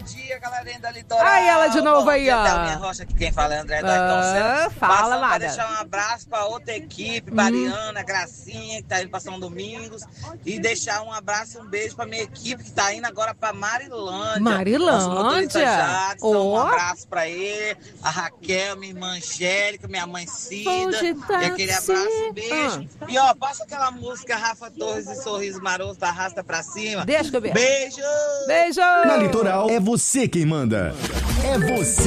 dia, galerinha da Litoral. Ai, ela de novo aí, ó. Minha Rocha, aqui quem fala é André do Ayrton. Fala, Pra Lada. deixar um abraço pra outra equipe, Mariana, Gracinha, que tá indo pra São Domingos. E deixar um abraço e um beijo pra minha equipe, que tá indo agora pra Marilândia. Marilândia? Um abraço pra ele, a Raquel, minha irmã Angélica, minha mãe Cida. E aquele abraço e beijo. E ó, passa aquela música Rafa Torres e Sorriso Maroto, arrasta pra cima. Deixa que eu ver. Beijo! Beijo! Na Litoral é você quem manda. É você.